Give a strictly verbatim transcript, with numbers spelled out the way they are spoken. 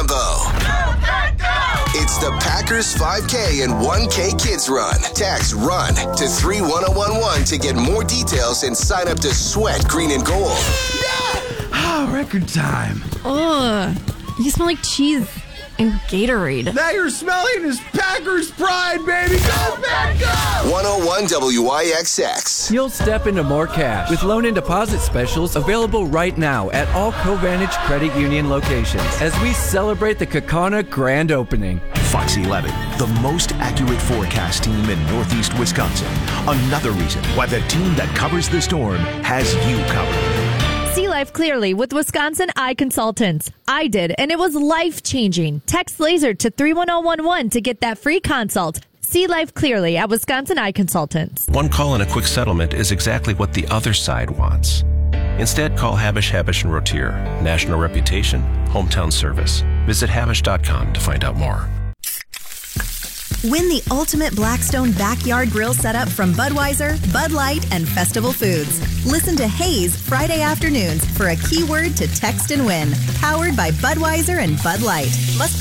Lambeau. It's the Packers five K and one K Kids Run. Text RUN to three one zero one one to get more details and sign up to Sweat Green and Gold. Ah, record time. Ugh, you smell like cheese and Gatorade. Now you're smelling is Packers pride, baby. Go, Pack, go! one oh one W I X X. You'll step into more cash with loan and deposit specials available right now at all Covantage Credit Union locations as we celebrate the Kaukauna grand opening. Fox eleven, the most accurate forecast team in Northeast Wisconsin. Another reason why the team that covers the storm has you covered. See life clearly with Wisconsin Eye Consultants. I did, and it was life-changing. Text LASER to three one zero one one to get that free consult. See life clearly at Wisconsin Eye Consultants. One call and a quick settlement is exactly what the other side wants. Instead, call Habish, Habish and Rotier. National reputation, hometown service. Visit habish dot com to find out more. Win the ultimate Blackstone backyard grill setup from Budweiser, Bud Light, and Festival Foods. Listen to Hayes Friday afternoons for a keyword to text and win. Powered by Budweiser and Bud Light. Must be